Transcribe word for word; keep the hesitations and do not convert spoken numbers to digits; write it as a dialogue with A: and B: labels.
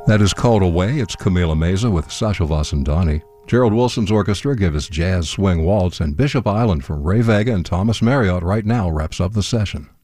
A: That is Called Away. It's Camila Meza with Sasha Vasandani. Gerald Wilson's orchestra give us Jazz Swing Waltz, and Bishop Island from Ray Vega and Thomas Marriott right now wraps up the session.